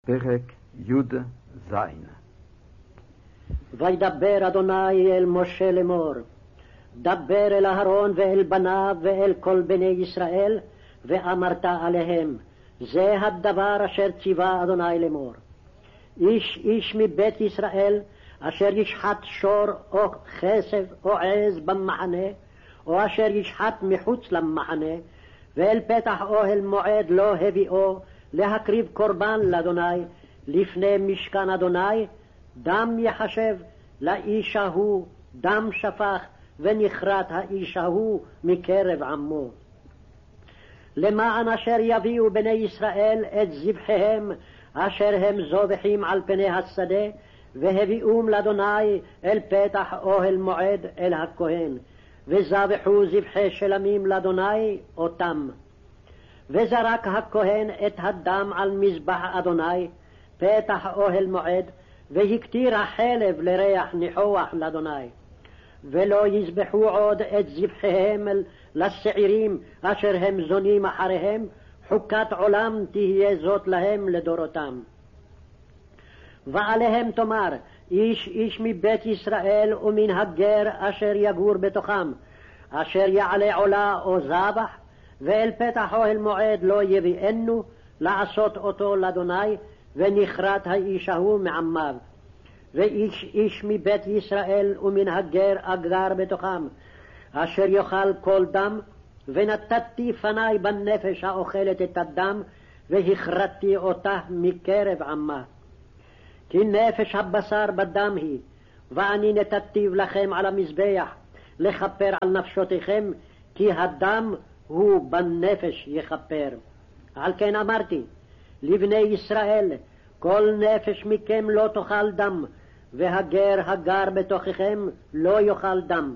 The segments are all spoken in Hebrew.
פרק י"ז. וידבר אדוני אל משה לאמור, דבר אל אהרון ואל בניו ואל כל בני ישראל, ואמרת עליהם, זה הדבר אשר ציווה אדוני לאמור. איש איש מבית ישראל אשר ישחט שור או חסב או עז במחנה, או אשר ישחט מחוץ למחנה, ואל פתח אוהל מועד לא הביאו להקריב קורבן לאדוני לפני משכן אדוני, דם יחשב לאיש ההוא, דם שפך ונכרת האיש ההוא מקרב עמו. למען אשר יביאו בני ישראל את זבחיהם אשר הם זובחים על פני השדה, והביאום לאדוני אל פתח אוהל מועד אל הכהן, וזבחו זבחי שלמים לאדוני אותם. וזרק הכהן את הדם על מזבח אדוני פתח אוהל מועד, והקטיר החלב לריח ניחוח לאדוני. ולא יזבחו עוד את זבחיהם לשעירים אשר הם זונים אחריהם, חוקת עולם תהיה זאת להם לדורותם. ועליהם תאמר, איש איש מבית ישראל ומן הגר אשר יגור בתוכם, אשר יעלה עולה או זבח, ואל פתח אוהל מועד לא יביאנו לעשות אותו לאדוני, ונכרת האיש ההוא מעמיו. ואיש איש מבית ישראל ומן הגר אגר בתוכם, אשר יאכל כל דם, ונתתי פני בנפש האוכלת את הדם, והכרתי אותה מקרב עמה. כי נפש הבשר בדם היא, ואני נתתיו לכם על המזבח, לכפר על נפשותיכם, כי הדם הוא בנפש יכפר. על כן אמרתי, לבני ישראל, כל נפש מכם לא תאכל דם, והגר הגר בתוככם לא יאכל דם.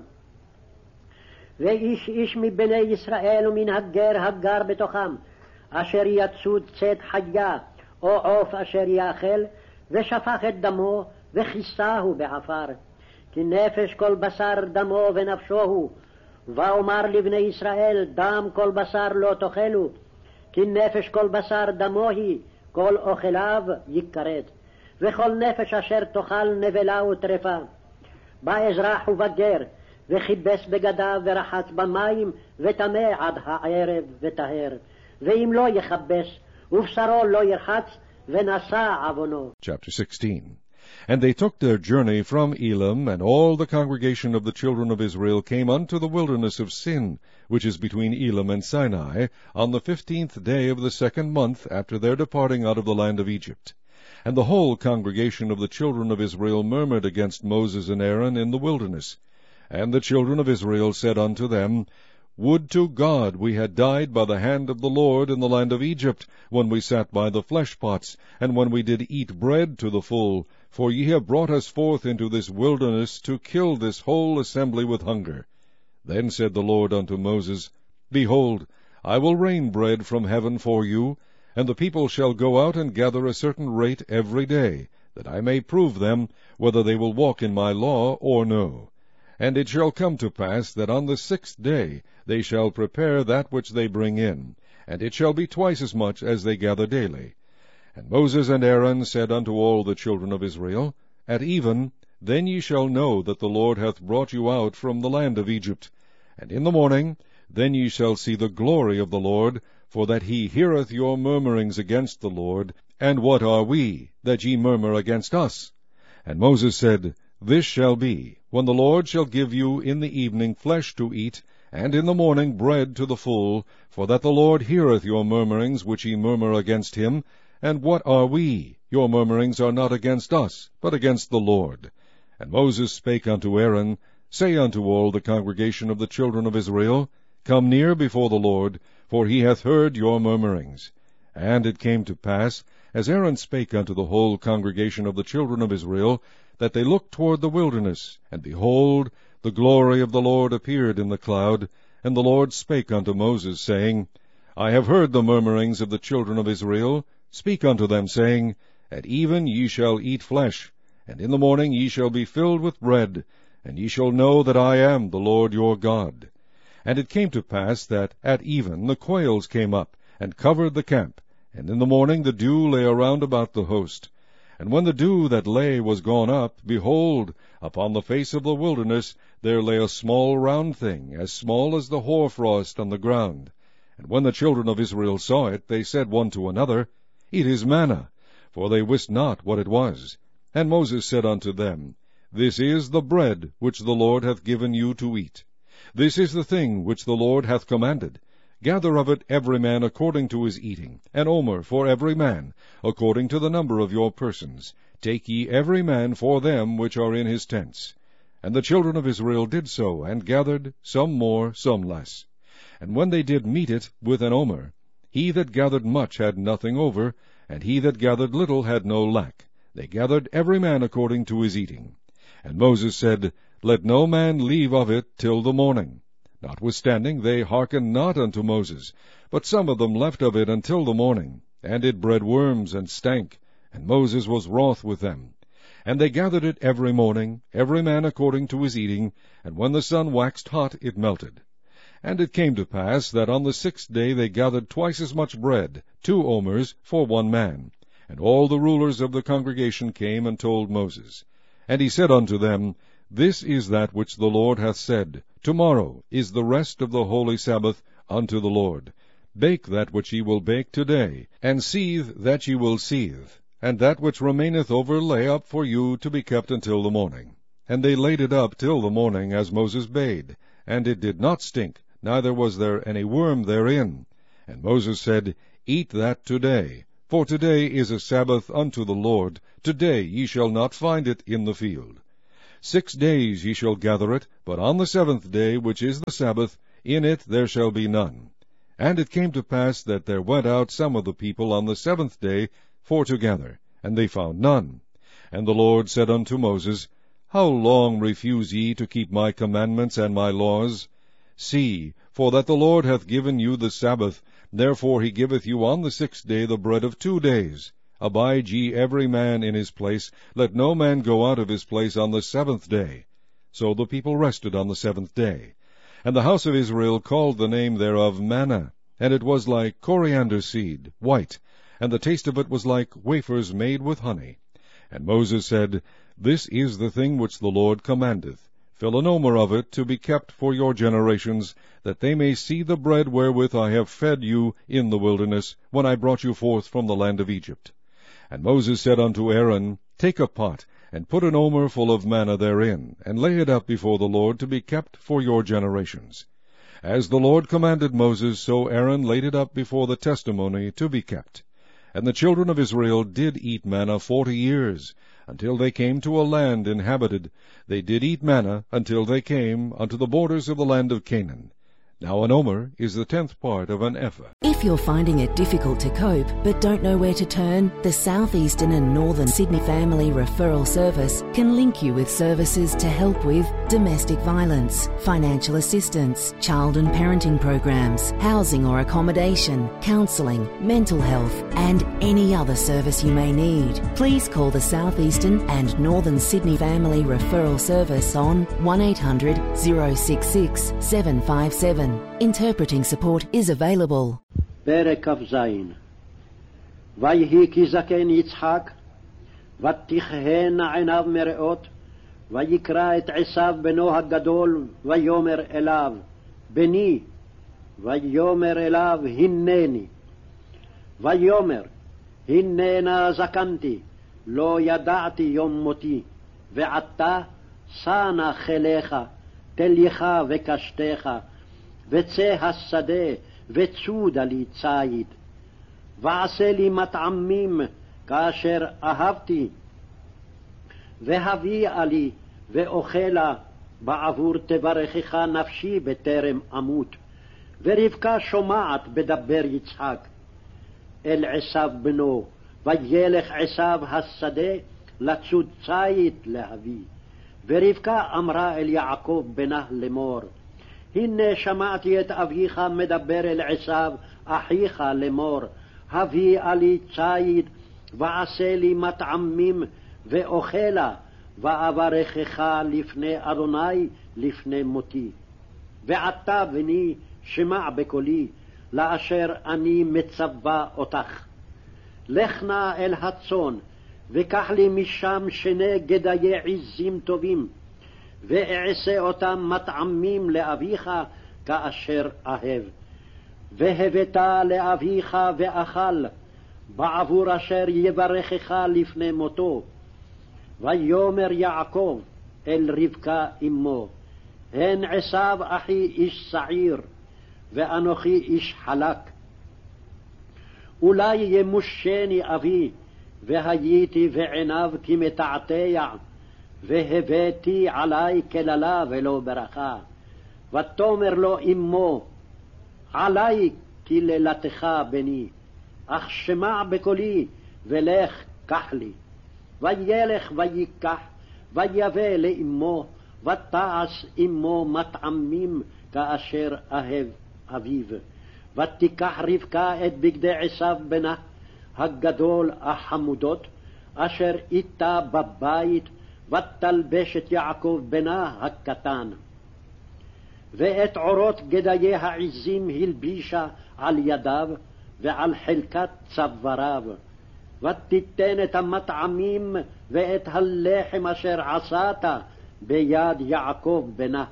ואיש איש מבני ישראל ומן הגר הגר בתוכם, אשר יצוד צאת חיה או עוף אשר יאכל, ושפך את דמו וכיסהו בעפר. כי נפש כל בשר דמו ונפשו הוא. ואומר לבני ישראל, דם כל בשר לא תאכלו, כי נפש כל בשר דמו היא, כל אוכליו יכרת. וכל נפש אשר תאכל נבלה וטרפה. בא אזרח ובגר, וכיבס בגדיו ורחץ במים, וטמא עד הערב וטהר. ואם לא יכבס, ובשרו לא ירחץ, ונשא עוונו. Chapter 16. And they took their journey from Elim, and all the congregation of the children of Israel came unto the wilderness of Sin, which is between Elim and Sinai, on the 15th day of the 2nd month after their departing out of the land of Egypt. And the whole congregation of the children of Israel murmured against Moses and Aaron in the wilderness. And the children of Israel said unto them, Would to God we had died by the hand of the Lord in the land of Egypt, when we sat by the flesh pots, and when we did eat bread to the full, for ye have brought us forth into this wilderness to kill this whole assembly with hunger. Then said the Lord unto Moses, Behold, I will rain bread from heaven for you, and the people shall go out and gather a certain rate every day, that I may prove them whether they will walk in my law or no. And it shall come to pass that on the 6th day they shall prepare that which they bring in, and it shall be twice as much as they gather daily. And Moses and Aaron said unto all the children of Israel, At even, then ye shall know that the Lord hath brought you out from the land of Egypt. And in the morning, then ye shall see the glory of the Lord, for that he heareth your murmurings against the Lord. And what are we, that ye murmur against us? And Moses said, This shall be, when the Lord shall give you in the evening flesh to eat, and in the morning bread to the full, for that the Lord heareth your murmurings which ye murmur against him. And what are we? Your murmurings are not against us, but against the Lord. And Moses spake unto Aaron, Say unto all the congregation of the children of Israel, Come near before the Lord, for he hath heard your murmurings. And it came to pass, as Aaron spake unto the whole congregation of the children of Israel, that they looked toward the wilderness, and behold, the glory of the Lord appeared in the cloud. And the Lord spake unto Moses, saying, I have heard the murmurings of the children of Israel. Speak unto them, saying, At even ye shall eat flesh, and in the morning ye shall be filled with bread, and ye shall know that I am the Lord your God. And it came to pass that at even the quails came up, and covered the camp, And in the morning the dew lay around about the host. And when the dew that lay was gone up, behold, upon the face of the wilderness there lay a small round thing, as small as the hoarfrost on the ground. And when the children of Israel saw it, they said one to another, It is manna, for they wist not what it was. And Moses said unto them, This is the bread which the Lord hath given you to eat. This is the thing which the Lord hath commanded. Gather of it every man according to his eating, an omer for every man, according to the number of your persons. Take ye every man for them which are in his tents. And the children of Israel did so, and gathered, some more, some less. And when they did meet it with an omer, he that gathered much had nothing over, and he that gathered little had no lack. They gathered every man according to his eating. And Moses said, Let no man leave of it till the morning. Notwithstanding they hearkened not unto Moses, but some of them left of it until the morning, and it bred worms and stank, and Moses was wroth with them. And they gathered it every morning, every man according to his eating, and when the sun waxed hot it melted. And it came to pass that on the 6th day they gathered twice as much bread, 2 omers for one man. And all the rulers of the congregation came and told Moses. And he said unto them, This is that which the Lord hath said, Tomorrow is the rest of the holy Sabbath unto the Lord. Bake that which ye will bake today, and seethe that ye will seethe, and that which remaineth over lay up for you to be kept until the morning. And they laid it up till the morning, as Moses bade, and it did not stink, neither was there any worm therein. And Moses said, Eat that today, for today is a Sabbath unto the Lord. Today ye shall not find it in the field. 6 days ye shall gather it, but on the 7th day, which is the Sabbath, in it there shall be none. And it came to pass that there went out some of the people on the 7th day for to gather, and they found none. And the Lord said unto Moses, How long refuse ye to keep my commandments and my laws? See, for that the Lord hath given you the Sabbath, therefore he giveth you on the 6th day the bread of 2 days. Abide ye every man in his place, let no man go out of his place on the 7th day. So the people rested on the 7th day. And the house of Israel called the name thereof manna, and it was like coriander seed, white, and the taste of it was like wafers made with honey. And Moses said, This is the thing which the Lord commandeth. Fill an omer of it to be kept for your generations, that they may see the bread wherewith I have fed you in the wilderness, when I brought you forth from the land of Egypt. And Moses said unto Aaron, Take a pot, and put an omer full of manna therein, and lay it up before the Lord to be kept for your generations. As the Lord commanded Moses, so Aaron laid it up before the testimony to be kept. And the children of Israel did eat manna 40 years, until they came to a land inhabited. They did eat manna until they came unto the borders of the land of Canaan. Now an omer is the 10th part of an ephah. If you're finding it difficult to cope but don't know where to turn, the Southeastern and Northern Sydney Family Referral Service can link you with services to help with domestic violence, financial assistance, child and parenting programs, housing or accommodation, counselling, mental health, and any other service you may need. Please call the Southeastern and Northern Sydney Family Referral Service on 1800 066 757. Interpreting support is available. פרק כ"ז. ויהי כי זקן יצחק, ותכהנה עיניו מראות, ויקרא את עשיו בנו הגדול, ויאמר אליו, בני, ויאמר אליו, הנני. ויאמר, הננה זקנתי, לא ידעתי יום מותי, ועתה שנה חיליך, תלייך וקשתך, וצא השדה, וצודה לי ציד. ועשה לי מטעמים כאשר אהבתי, והביאה לי ואוכלה, בעבור תברכך נפשי בטרם אמות. ורבקה שומעת בדבר יצחק אל עשיו בנו, וילך עשיו השדה לצוד ציד להביא. ורבקה אמרה אל יעקב בנה לאמור, הנה שמעתי את אביך מדבר אל עשיו אחיך לאמור, הביאה לי ציד ועשה לי מטעמים ואוכלה, ואברכך לפני אדוני לפני מותי. ועתה בני שמע בקולי, לאשר אני מצווה אותך. לך נא אל הצאן, וקח לי משם שני גדיי עזים טובים, ואעשה אותם מטעמים לאביך כאשר אהב. והבאת לאביך ואכל, בעבור אשר יברכך לפני מותו. ויאמר יעקב אל רבקה אמו, הן עשיו אחי איש שעיר, ואנוכי איש חלק. אולי ימושני אבי, והייתי בעיניו כמתעתע, והבאתי עלי קללה ולא ברכה. ותאמר לו אמו, עלי קללתך בני, אך שמע בקולי, ולך קח לי. וילך ויקח, ויבא לאמו, ותעש אמו מטעמים כאשר אהב אביו. ותיקח רבקה את בגדי עשיו בנה הגדול החמודות, אשר איתה בבית, ותלבש את יעקב בנה הקטן. ואת עורות גדיי העזים הלבישה על ידיו, ועל חלקת צוואריו. ותיתן את המטעמים ואת הלחם אשר עשת ביד יעקב בנה.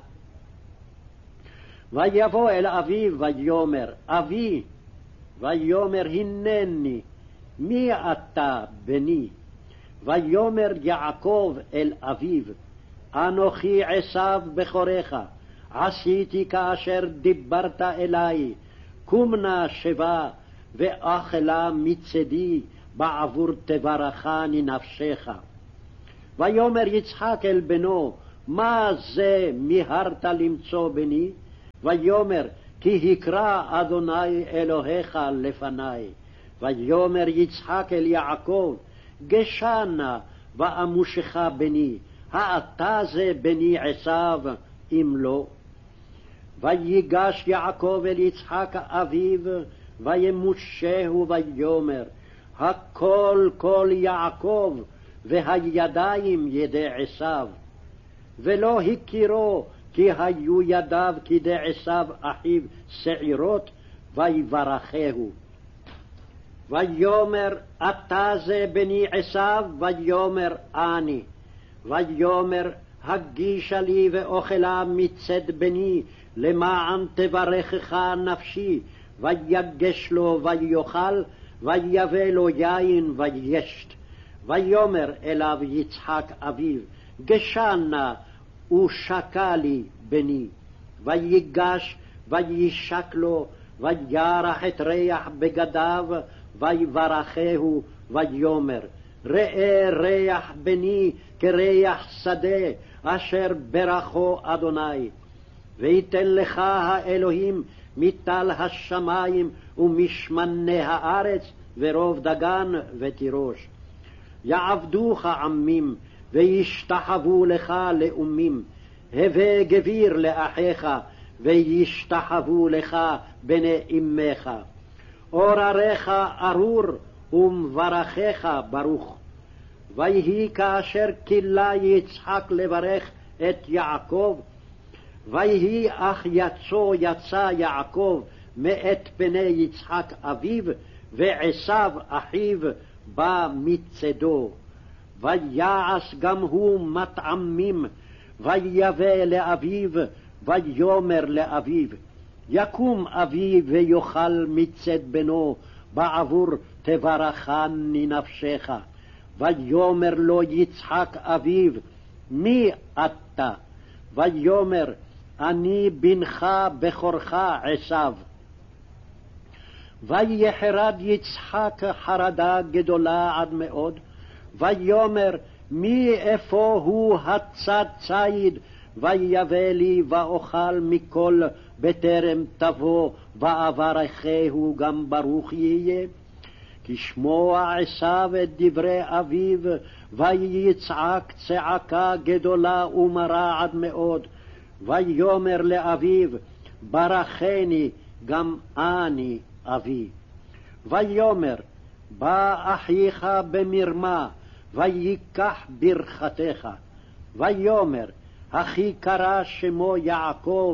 ויבוא אל אביו ויאמר, אבי. ויאמר, הנני, מי אתה בני? ויאמר יעקב אל אביו, אנוכי עשיו בכורך, עשיתי כאשר דיברת אלי, קום נא שבה ואכלה מצדי, בעבור תברכני נפשך. ויאמר יצחק אל בנו, מה זה מיהרת למצוא בני? ויאמר, כי הקרא אדוני אלוהיך לפני. ויאמר יצחק אל יעקב, גשה נא ואמושך בני, האתה זה בני עשיו, אם לא. ויגש יעקב אל יצחק אביו, וימושהו ויאמר, הכל כל יעקב, והידיים ידי עשיו. ולא הכירו, כי היו ידיו כדי עשיו אחיו שעירות, ויברכהו. ויאמר, אתה זה בני עשיו? ויאמר, אני. ויאמר, הגישה לי ואוכלה מצד בני, למען תברכך נפשי. ויגש לו ויאכל, ויבא לו יין וישת. ויאמר אליו יצחק אביו, גשה נא ושקה לי בני. ויגש וישק לו, וירח את ריח בגדיו, ויברכהו, ויאמר, ראה ריח בני כריח שדה, אשר ברכו אדוני. ויתן לך האלוהים מטל השמיים ומשמני הארץ, ורוב דגן ותירוש. יעבדוך עמים, וישתחוו לך לאומים. הווה גביר לאחיך, וישתחוו לך בני אמך. אורריך ארור, ומברכך ברוך. ויהי כאשר כילה יצחק לברך את יעקב, ויהי אך יצא יעקב מאת פני יצחק אביו, ועשיו אחיו בא מצדו. ויעש גם הוא מטעמים, ויבא לאביו, ויאמר לאביו, יקום אבי ויאכל מצד בנו, בעבור תברכני נפשך. ויאמר לו יצחק אביו, מי אתה? ויאמר, אני בנך בכורך עשיו. ויחרד יצחק חרדה גדולה עד מאוד, ויאמר, מי איפה הוא הצד ציד? ויבא לי ואוכל מכל בטרם תבוא, ואברכהו גם ברוך יהיה. כשמוע עשיו את דברי אביו, ויצעק צעקה גדולה ומרה עד מאוד. ויאמר לאביו, ברכני גם אני אבי. ויאמר, בא אחיך במרמה, ויקח ברכתך. ויאמר, אחי קרא שמו יעקב,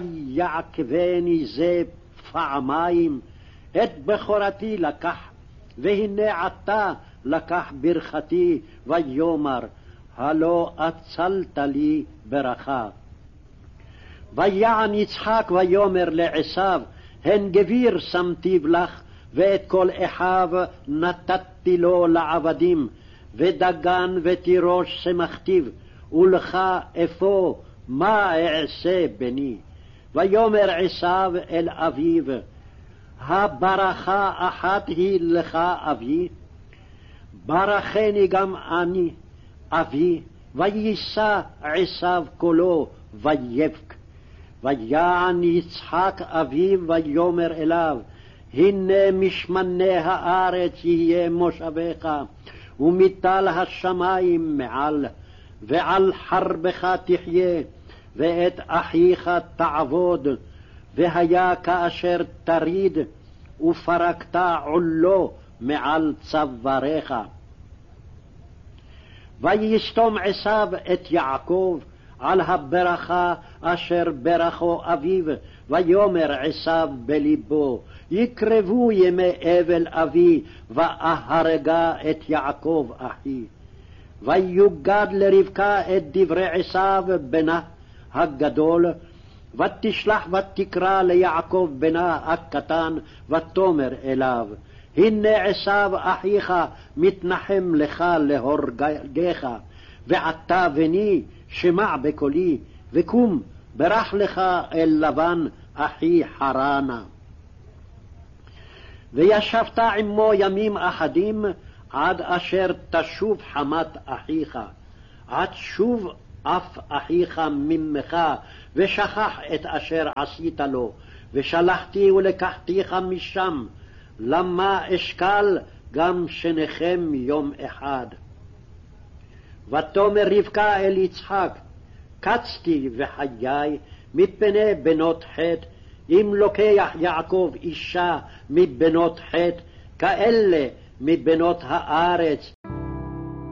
ויעקבני זה פעמיים. את בכורתי לקח, והנה עתה לקח ברכתי, ויאמר, הלא אצלת לי ברכה. ויען יצחק ויאמר לעשיו, הן גביר שמתיו לך, ואת כל אחיו נתתי לו לעבדים, ודגן ותירוש שמחתיו, ולך אפוא מה אעשה בני? ויאמר עשיו אל אביו, הברכה אחת היא לך אבי, ברכני גם אני אבי. ויישא עשיו קולו ויבך. ויען יצחק אביו ויאמר אליו, הנה משמני הארץ יהיה מושבך, ומטל השמים מעל, ועל חרבך תחיה, ואת אחיך תעבוד, והיה כאשר תריד, ופרקת עולו מעל צוואריך. ויסתום עשיו את יעקב על הברכה אשר ברכו אביו, ויאמר עשיו בלבו, יקרבו ימי אבל אבי, ואהרגה את יעקב אחי. ויוגד לרבקה את דברי עשיו בנה הגדול, ותשלח ותקרא ליעקב בנה הקטן, ותאמר אליו, הנה עשיו אחיך מתנחם לך להורגך, ועתה בני שמע בקולי, וקום ברח לך אל לבן אחי חרנה. וישבת עמו ימים אחדים, עד אשר תשוב חמת אחיך, עד שוב אף אחיך ממך, ושכח את אשר עשית לו, ושלחתי ולקחתיך משם, למה אשקל גם שניכם יום אחד. ותאמר רבקה אל יצחק, קצתי וחיי מפני בנות חטא, אם לוקח יעקב אישה מבנות חטא, כאלה מבנות הארץ,